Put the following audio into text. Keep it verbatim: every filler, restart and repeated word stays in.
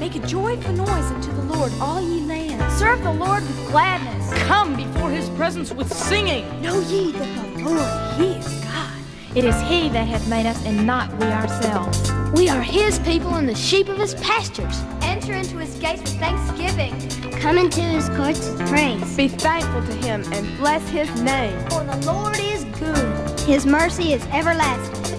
Make a joyful noise unto the Lord, all ye lands. Serve the Lord with gladness. Come before his presence with singing. Know ye that the Lord, he is God. It is he that hath made us, and not we ourselves. We are his people and the sheep of his pastures. Enter into his gates with thanksgiving. Come into his courts with praise. Be thankful to him and bless his name. For the Lord is good. His mercy is everlasting.